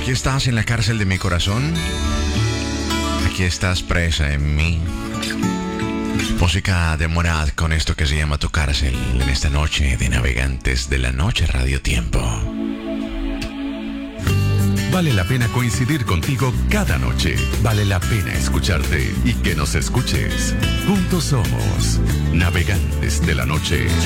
Aquí estás en la cárcel de mi corazón. Aquí estás presa en mí. Música de Morad con esto que se llama Tu Cárcel en esta noche de Navegantes de la Noche Radio Tiempo. Vale la pena coincidir contigo cada noche. Vale la pena escucharte y que nos escuches. Juntos somos Navegantes de la Noche.